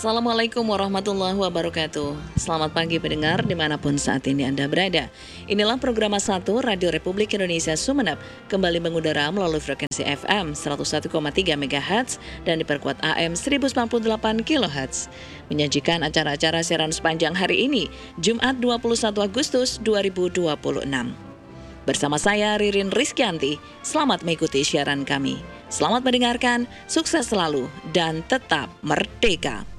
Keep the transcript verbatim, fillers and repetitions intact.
Assalamualaikum warahmatullahi wabarakatuh. Selamat pagi pendengar dimanapun saat ini Anda berada. Inilah program satu Radio Republik Indonesia Sumeneb kembali mengudara melalui frekuensi F M seratus satu koma tiga megahertz dan diperkuat A M seribu sembilan puluh delapan kilohertz. Menyajikan acara-acara siaran sepanjang hari ini, Jumat dua puluh satu Agustus dua ribu dua puluh enam. Bersama saya Ririn Rizkyanti, selamat mengikuti siaran kami. Selamat mendengarkan, sukses selalu, dan tetap merdeka.